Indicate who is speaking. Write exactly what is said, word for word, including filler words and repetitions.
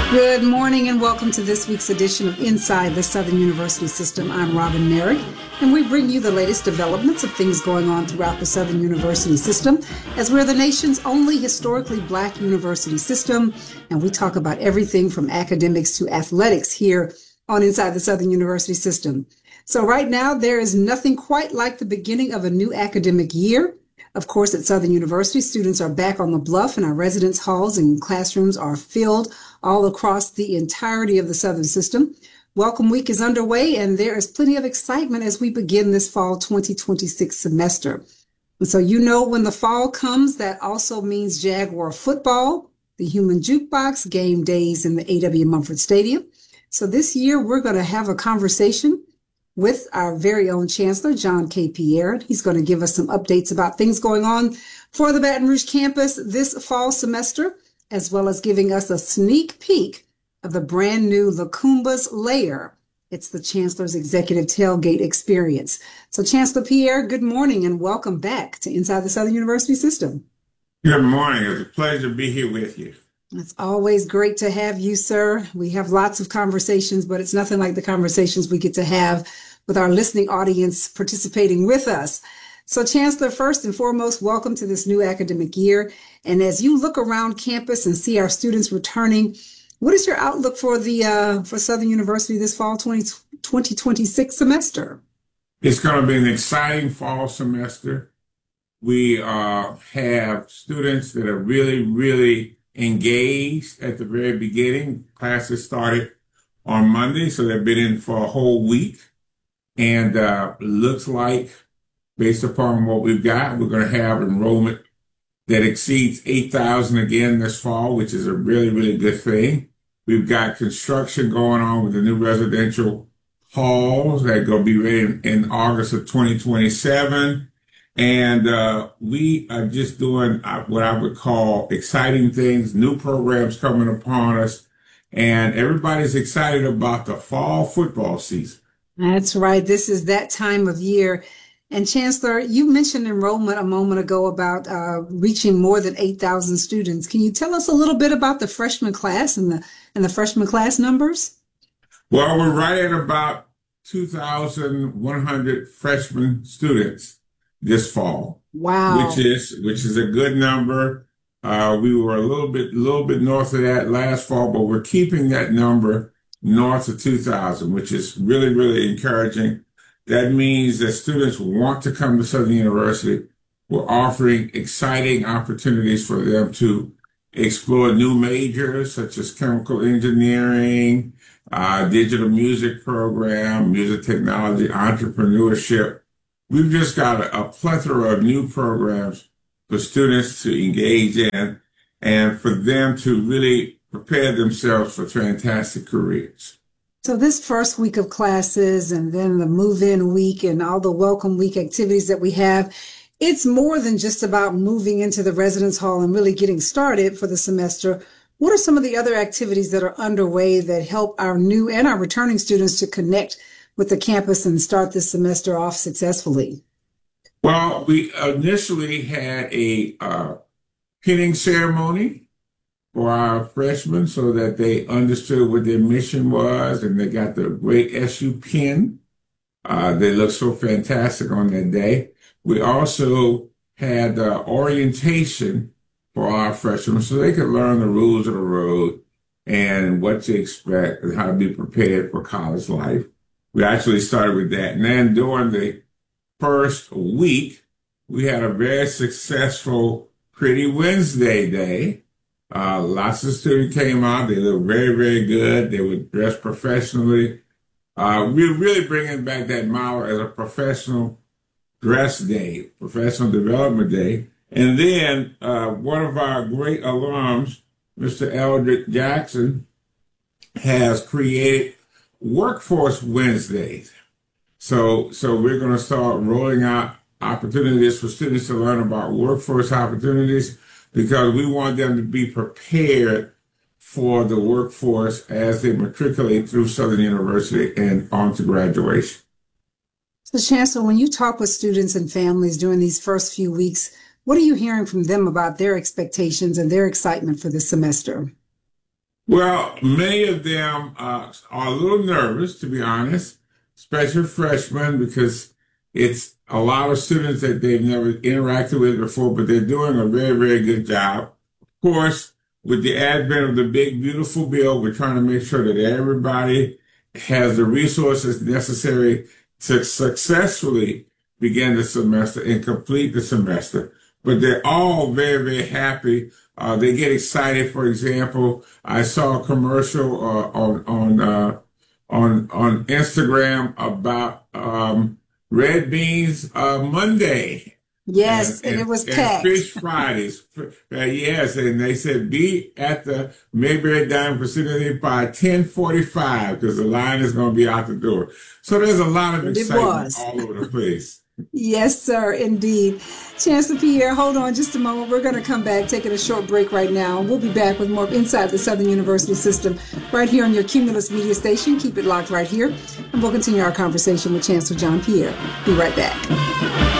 Speaker 1: Good morning and welcome to this week's edition of Inside the Southern University System. I'm Robin Merrick, and we bring you the latest developments of things going on throughout the Southern University System, as we're the nation's only historically Black university system, and we talk about everything from academics to athletics here on Inside the Southern University System. So right now, there is nothing quite like the beginning of a new academic year. Of course, at Southern University, students are back on the bluff and our residence halls and classrooms are filled all across the entirety of the Southern system. Welcome Week is underway and there is plenty of excitement as we begin this fall twenty twenty-six semester. And so you know when the fall comes, that also means Jaguar football, the Human Jukebox, game days in the A W Mumford Stadium. So this year we're going to have a conversation with our very own Chancellor, John K. Pierre. He's going to give us some updates about things going on for the Baton Rouge campus this fall semester, as well as giving us a sneak peek of the brand new LaCumbas Lair. It's the Chancellor's Executive Tailgate Experience. So Chancellor Pierre, good morning and welcome back to Inside the Southern University System.
Speaker 2: Good morning. It's a pleasure to be here with you.
Speaker 1: It's always great to have you, sir. We have lots of conversations, but it's nothing like the conversations we get to have with our listening audience participating with us. So Chancellor, first and foremost, welcome to this new academic year. And as you look around campus and see our students returning, what is your outlook for the uh, for Southern University this fall twenty twenty-six semester?
Speaker 2: It's going to be an exciting fall semester. We uh, have students that are really, really engaged at the very beginning. Classes started on Monday, so they've been in for a whole week. And uh, looks like, based upon what we've got, we're going to have enrollment that exceeds eight thousand again this fall, which is a really, really good thing. We've got construction going on with the new residential halls that are going to be ready in, in August of twenty twenty-seven. And uh, we are just doing uh, what I would call exciting things, new programs coming upon us. And everybody's excited about the fall football season.
Speaker 1: That's right. This is that time of year. And Chancellor, you mentioned enrollment a moment ago about uh, reaching more than eight thousand students. Can you tell us a little bit about the freshman class and the and the freshman class numbers?
Speaker 2: Well, we're right at about two thousand one hundred freshman students this fall.
Speaker 1: Wow.
Speaker 2: Which is which is a good number. Uh, we were a little bit little bit north of that last fall, but we're keeping that number north of two thousand, which is really, really encouraging. That means that students want to come to Southern University. We're offering exciting opportunities for them to explore new majors such as chemical engineering, uh, digital music program, music technology, entrepreneurship. We've just got a, a plethora of new programs for students to engage in and for them to really prepare themselves for fantastic careers.
Speaker 1: So this first week of classes and then the move-in week and all the welcome week activities that we have, it's more than just about moving into the residence hall and really getting started for the semester. What are some of the other activities that are underway that help our new and our returning students to connect with the campus and start this semester off successfully?
Speaker 2: Well, we initially had a uh, pinning ceremony for our freshmen so that they understood what their mission was and they got the great S U pin. Uh, they looked so fantastic on that day. We also had uh, orientation for our freshmen so they could learn the rules of the road and what to expect and how to be prepared for college life. We actually started with that. And then during the first week, we had a very successful Pretty Wednesday day. Uh, lots of students came out. They looked very, very good. They were dressed professionally. Uh, we're really bringing back that model as a professional dress day, professional development day. And then uh, one of our great alums, Mister Eldrick Jackson, has created Workforce Wednesdays. So, so we're going to start rolling out opportunities for students to learn about workforce opportunities, because we want them to be prepared for the workforce as they matriculate through Southern University and on to graduation.
Speaker 1: So Chancellor, when you talk with students and families during these first few weeks, what are you hearing from them about their expectations and their excitement for this semester?
Speaker 2: Well, many of them uh, are a little nervous, to be honest, especially freshmen, because it's a lot of students that they've never interacted with before, but they're doing a very, very good job. Of course, with the advent of the big, beautiful bill, we're trying to make sure that everybody has the resources necessary to successfully begin the semester and complete the semester. But they're all very, very happy. Uh, they get excited. For example, I saw a commercial uh, on on uh, on on Instagram about um, Red Beans uh, Monday.
Speaker 1: Yes,
Speaker 2: And,
Speaker 1: and,
Speaker 2: and
Speaker 1: it was
Speaker 2: and
Speaker 1: packed.
Speaker 2: Fish Fridays. Uh, yes, and they said be at the Mayberry Dining Facility by ten forty-five because the line is going to be out the door. So there's a lot of
Speaker 1: And it
Speaker 2: excitement
Speaker 1: was.
Speaker 2: all over the place.
Speaker 1: Yes, sir, indeed. Chancellor Pierre, hold on just a moment. We're going to come back, taking a short break right now. We'll be back with more of Inside the Southern University System right here on your Cumulus Media Station. Keep it locked right here, and we'll continue our conversation with Chancellor John Pierre. Be right back.